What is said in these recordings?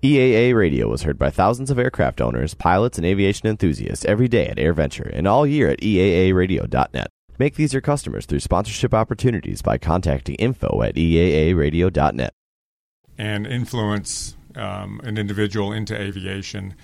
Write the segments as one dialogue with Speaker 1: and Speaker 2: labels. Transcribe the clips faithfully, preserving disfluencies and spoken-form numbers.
Speaker 1: E A A Radio was heard by thousands of aircraft owners, pilots, and aviation enthusiasts every day at AirVenture and all year at E A A radio dot net. Make these your customers through sponsorship opportunities by contacting info at E A A radio dot net.
Speaker 2: And influence um, an individual into aviation.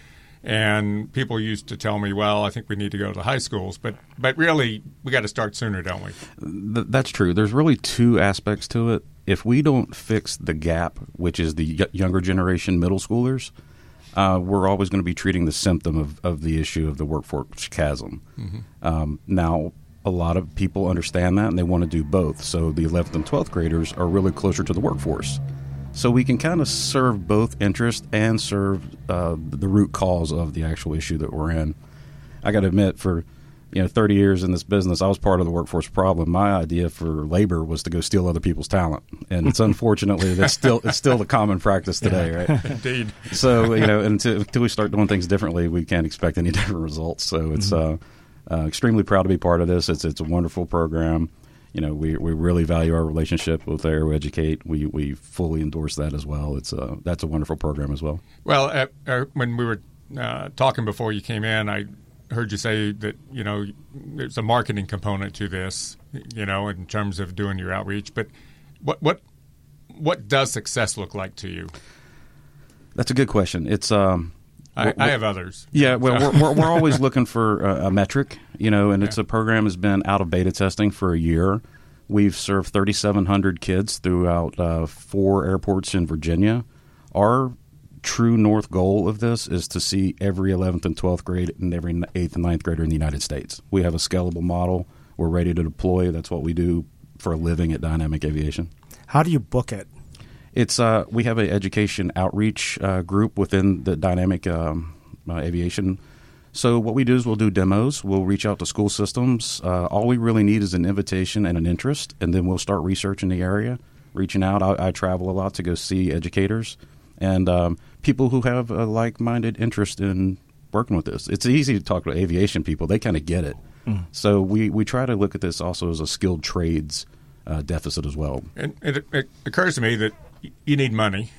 Speaker 2: And people used to tell me, well, I think we need to go to high schools. But but really, we got to start sooner, don't we?
Speaker 3: Th- that's true. There's really two aspects to it. If we don't fix the gap, which is the y- younger generation middle schoolers, uh, we're always going to be treating the symptom of, of the issue of the workforce chasm. Mm-hmm. Um, now, a lot of people understand that, and they want to do both. So the eleventh and twelfth graders are really closer to the workforce. So we can kind of serve both interests and serve uh, the root cause of the actual issue that we're in. I got to admit, for you know, thirty years in this business, I was part of the workforce problem. My idea for labor was to go steal other people's talent, and it's unfortunately that's still it's still the common practice today, yeah. Right?
Speaker 2: Indeed.
Speaker 3: So you know, until, until we start doing things differently, we can't expect any different results. So it's mm-hmm. uh, uh, extremely proud to be part of this. It's it's a wonderful program. You know, we we really value our relationship with AeroEducate. We we fully endorse that as well. It's a that's a wonderful program as well.
Speaker 2: Well, uh, uh, when we were uh, talking before you came in, I heard you say that, you know, there's a marketing component to this, you know, in terms of doing your outreach. But what what what does success look like to you?
Speaker 3: That's a good question. It's um,
Speaker 2: I, I have others.
Speaker 3: Yeah, well, we're, we're we're always looking for a, a metric, you know, and yeah. it's a program has been out of beta testing for a year. We've served thirty-seven hundred kids throughout uh, four airports in Virginia. Our true north goal of this is to see every eleventh and twelfth grade and every eighth and ninth grader in the United States. We have a scalable model. We're ready to deploy. That's what we do for a living at Dynamic Aviation.
Speaker 4: How do you book it?
Speaker 3: It's uh, we have an education outreach uh, group within the Dynamic um, uh, Aviation. So what we do is we'll do demos. We'll reach out to school systems. Uh, all we really need is an invitation and an interest, and then we'll start researching the area, reaching out. I, I travel a lot to go see educators and um, people who have a like-minded interest in working with this. It's easy to talk to aviation people. They kind of get it. Mm. So we, we try to look at this also as a skilled trades uh, deficit as well.
Speaker 2: And it, it occurs to me that you need money.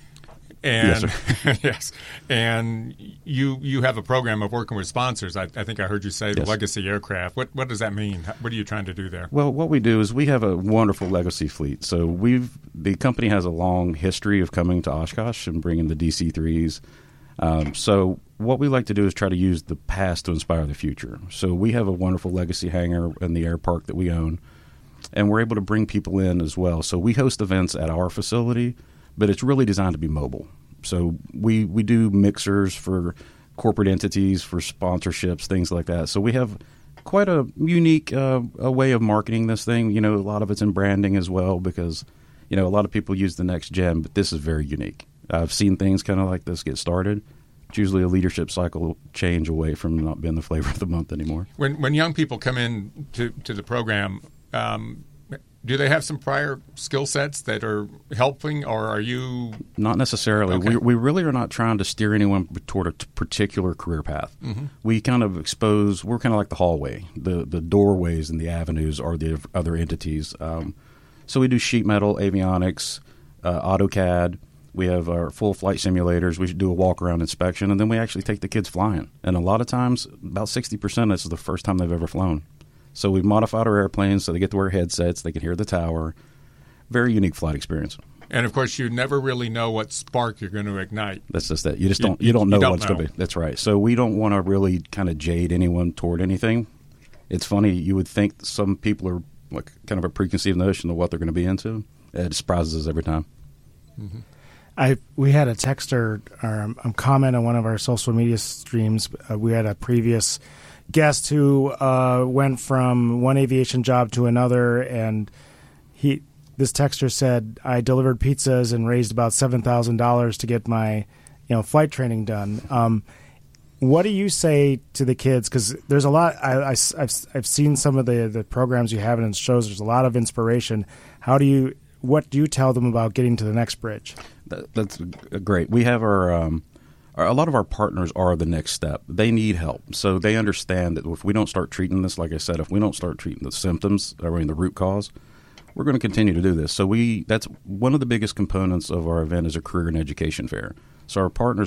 Speaker 2: And yes, yes, and you you have a program of working with sponsors. I, I think I heard you say the
Speaker 3: yes.
Speaker 2: legacy aircraft. What what does that mean? What are you trying to do there?
Speaker 3: Well, what we do is we have a wonderful legacy fleet. So we've the company has a long history of coming to Oshkosh and bringing the D C threes. Um, so what we like to do is try to use the past to inspire the future. So we have a wonderful legacy hangar in the air park that we own, and we're able to bring people in as well. So we host events at our facility, but it's really designed to be mobile. So we, we do mixers for corporate entities, for sponsorships, things like that. So we have quite a unique uh, a way of marketing this thing. You know, a lot of it's in branding as well because, you know, a lot of people use the next gen, but this is very unique. I've seen things kind of like this get started. It's usually a leadership cycle change away from not being the flavor of the month anymore.
Speaker 2: When when young people come in to, to the program, um, do they have some prior skill sets that are helping, or are you? Not
Speaker 3: necessarily.
Speaker 2: Okay.
Speaker 3: We, we really are not trying to steer anyone toward a t- particular career path. Mm-hmm. We kind of expose, we're kind of like the hallway. The, the doorways and the avenues are the other entities. Um, so we do sheet metal, avionics, uh, AutoCAD. We have our full flight simulators. We should do a walk-around inspection, and then we actually take the kids flying. And a lot of times, about sixty percent, this is the first time they've ever flown. So we've modified our airplanes so they get to wear headsets, they can hear the tower. Very unique flight experience.
Speaker 2: And of course, you never really know what spark you're going to ignite.
Speaker 3: That's just that. You just don't. You, you don't know
Speaker 2: you don't
Speaker 3: what it's
Speaker 2: know.
Speaker 3: going to be. That's right. So we don't want to really kind of jade anyone toward anything. It's funny. You would think some people are like kind of a preconceived notion of what they're going to be into. It surprises us every time.
Speaker 4: Mm-hmm. I we had a texter um, a comment on one of our social media streams. Uh, we had a previous guest who uh, went from one aviation job to another, and he this texter said, I delivered pizzas and raised about seven thousand dollars to get my you know flight training done. Um, what do you say to the kids? Because there's a lot. I, have I've seen some of the, the programs you have, and it shows there's a lot of inspiration. How do you what do you tell them about getting to the next bridge?
Speaker 3: That, that's great. We have our um, a lot of our partners are the next step. They need help. So they understand that if we don't start treating this, like I said, if we don't start treating the symptoms, I mean the root cause, we're going to continue to do this. So we that's one of the biggest components of our event is a career and education fair. So our partners